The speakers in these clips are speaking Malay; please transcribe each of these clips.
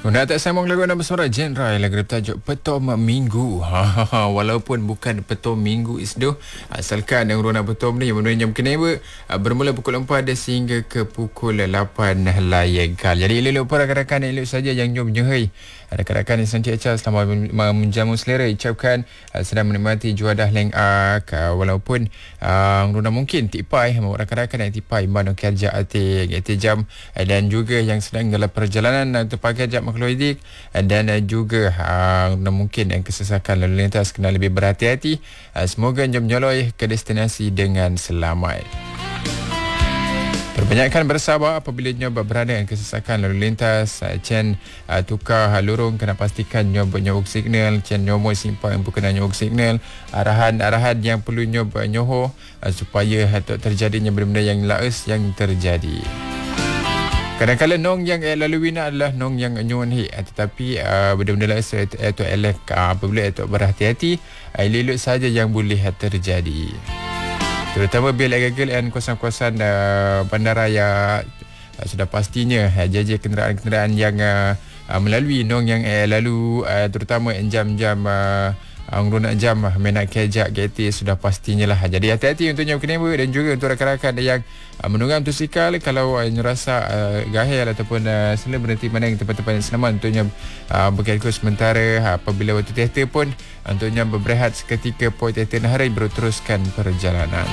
Nak tak sambung lagu anda bersuara genre lagu bertajuk Petom Minggu. Walaupun bukan Petom Minggu isdoh, asalkan yang rona Petom ni menuju jam kenapa bermula pukul 4 sehingga ke pukul 8 layakal. Jadi elok para rakan-rakan elok saja yang jom johai. Rakan-rakan yang sentiasa selama menjamu selera ucapkan sedang menikmati juadah leng walaupun rona mungkin tipai rakan-rakan yang tipai bandung kerja ati jam dan juga yang sedang dalam perjalanan terpakai jam makluidik dan juga mungkin yang kesesakan lalu lintas kena lebih berhati-hati. Semoga jom nyoloi ke destinasi dengan selamat. Perbanyakkan bersabar apabila nyoba berada yang kesesakan lalu lintas. Cen tukar lorong kena pastikan nyoba nyobok signal. Cen nyomo simpang yang kena nyobok signal. Arahan yang perlu nyoba nyoho supaya tak terjadinya benda-benda yang laes yang terjadi. Kadang-kadang nong yang lalu wina adalah nong yang nyuan tetapi benda-benda lain itu elak apabila itu berhati-hati elok saja yang boleh terjadi. Terutama bila gagal dan kawasan-kawasan bandaraya sudah pastinya jaja kenderaan-kenderaan yang melalui nong yang lalu terutama jam-jam nak jam nak kejak GT sudah pastinya lah. Jadi hati-hati untuknya kenapa dan juga untuk rakan-rakan yang menunggang motosikal kalau rasa gahil ataupun sila berhenti mana yang tempat-tempat yang selamat untuknya berkekos sementara apabila waktu teater pun untuknya berehat seketika poin teater hari baru teruskan perjalanan.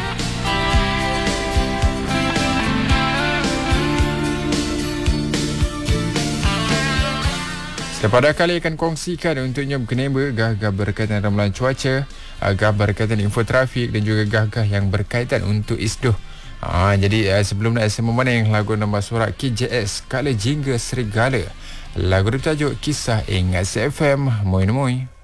Pada kali akan kongsikan untuknya kenapa gah-gah berkaitan ramalan cuaca, gah berkaitan info trafik dan juga gah-gah yang berkaitan untuk isdoh. Jadi sebelum nak semua mana yang lagu nombor surat KJS Kala Jingga Serigala. Lagu bertajuk Kisah Ingat CFM. Moi.